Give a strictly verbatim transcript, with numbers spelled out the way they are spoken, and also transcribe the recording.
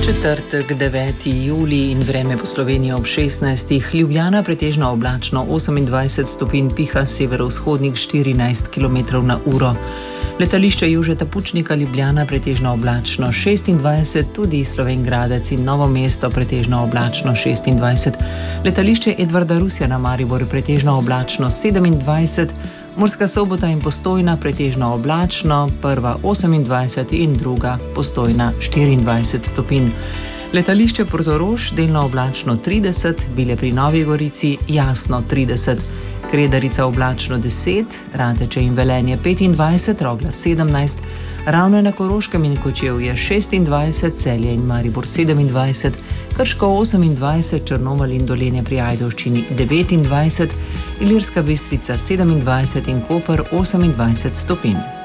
Četrtek, deveti julij in vreme po Sloveniji ob šestnajstih. Ljubljana pretežno oblačno, osemindvajset stopinj, piha severovzhodnik štirinajst kilometrov na uro. Letališče Jožeta Pučnika Ljubljana pretežno oblačno, šestindvajset, tudi Slovenj Gradec in Novo mesto pretežno oblačno, šestindvajset. Letališče Edvarda Rusjana Maribor pretežno oblačno, sedemindvajset. Murska Sobota in Postojna pretežno oblačno, prva osemindvajset in druga Postojna štiriindvajset stopinj. Letališče Portorož delno oblačno trideset, Bile pri Novi Gorici jasno trideset. Kredarica oblačno deset, Rateče in Velenje petindvajset, Rogla sedemnajst, Ravne na Koroškem in Kočevje šestindvajset, Celje in Maribor sedemindvajset, Krško osemindvajset, Črnomelj in Dolenje pri Ajdovščini devetindvajset, Ilirska Bistrica sedemindvajset in Koper osemindvajset stopinj.